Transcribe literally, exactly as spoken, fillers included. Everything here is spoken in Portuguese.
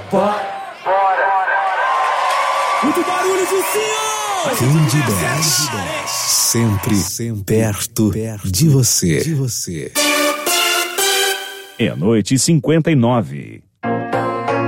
Bora! Muito barulho de cima! Candy dez. Sempre, sempre perto, perto de você. De você. Meia-noite e cinquenta e nove.